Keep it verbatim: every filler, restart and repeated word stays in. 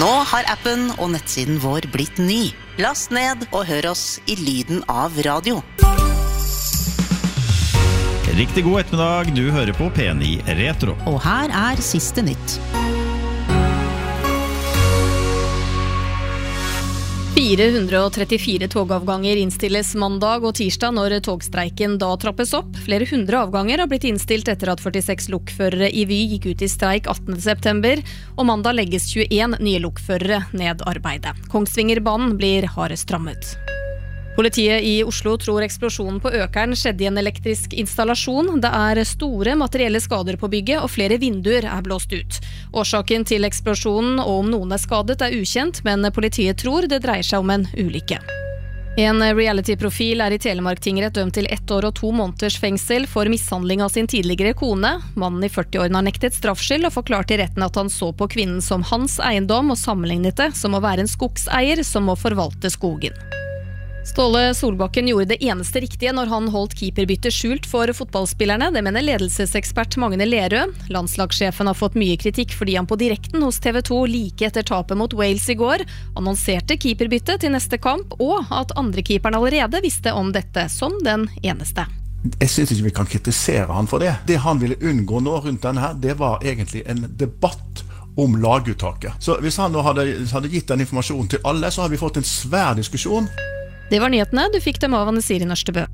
Nå har appen og nettsiden vår blitt ny. Last ned og hør oss i lyden av radio. Riktig god ettermiddag, du hører på P ni Retro. Og her er siste nytt. fire hundre og trettifire togavganger innstilles mandag og tirsdag når togstreiken da trappes opp. Flere hundre avganger har blitt innstilt etter at førtiseks lokførere i Vy gikk ut i streik attende september, og mandag legges tjueen nye lokførere ned arbeidet. Kongsvingerbanen blir hardest rammet. Politiet i Oslo tror eksplosjonen på Økern skjedde i en elektrisk installasjon. Det er store materielle skader på bygget, og flere vinduer er blåst ut. Årsaken til eksplosjonen og om noen er skadet er ukjent, men politiet tror det dreier seg om en ulykke. En reality-profil er i Telemark tingrett dømt til ett år og to måneders fengsel for mishandling av sin tidligere kone. Mannen i førti-årene har nektet straffskyld og forklart i retten at han så på kvinnen som hans eiendom og sammenlignet det som å være en skogseier som må forvalte skogen. Ståle Solbakken gjorde det eneste riktige når han holdt keeperbytte skjult for fotballspillerne. Det mener ledelsesekspert Magne Lerøe. Landslagssjefen har fått mye kritikk fordi han på direkten hos T V to like etter tapet mot Wales i går annonserte keeperbytte til neste kamp, og at andre keeperen allerede visste om dette som den eneste. Jeg synes ikke vi kan kritisere han for det. Det han ville unngå nå rundt denne her, det var egentlig en debatt om laguttaket. Så hvis han nå hadde, hadde gitt den informasjonen til alle, så hadde vi fått en svær diskusjon. Det var nyhetene. Du fikk dem av Anne Siri Nørstebø.